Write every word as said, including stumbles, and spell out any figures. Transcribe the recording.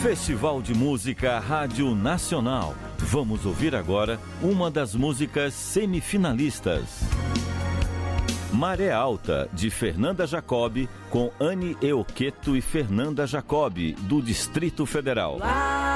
Festival de Música Rádio Nacional. Vamos ouvir agora uma das músicas semifinalistas. Maré Alta, de Fernanda Jacob, com Anne Eoqueto e Fernanda Jacob, do Distrito Federal.